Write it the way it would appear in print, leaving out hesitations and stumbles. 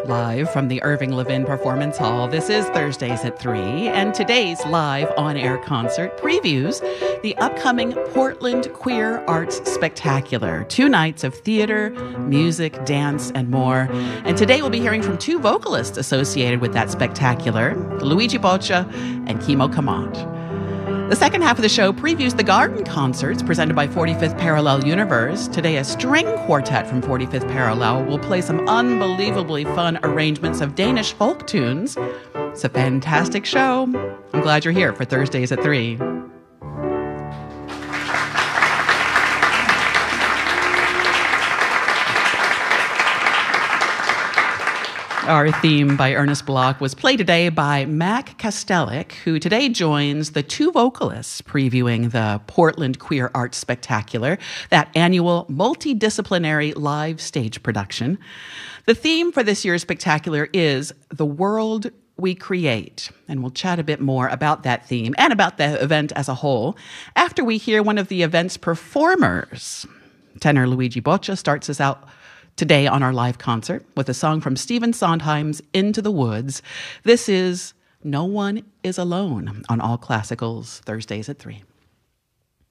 Live from the Irving Levin Performance Hall, this is Thursdays at 3, and today's live on-air concert previews the upcoming Portland Queer Arts Spectacular. 2 nights of theater, music, dance, and more. And today we'll be hearing from 2 vocalists associated with that spectacular, Luigi Boccia and Kimo Kamat. The second half of the show previews the Garden concerts presented by 45th Parallel Universe. Today, a string quartet from 45th Parallel will play some unbelievably fun arrangements of Danish folk tunes. It's a fantastic show. I'm glad you're here for Thursdays at 3. Our theme by Ernest Bloch was played today by Mac Kastelic, who today joins the 2 vocalists previewing the Portland Queer Arts Spectacular, that annual multidisciplinary live stage production. The theme for this year's spectacular is The World We Create, and we'll chat a bit more about that theme and about the event as a whole after we hear one of the event's performers. Tenor Luigi Boccia starts us out today on our live concert with a song from Stephen Sondheim's Into the Woods. This is No One Is Alone on All Classicals, Thursdays at 3.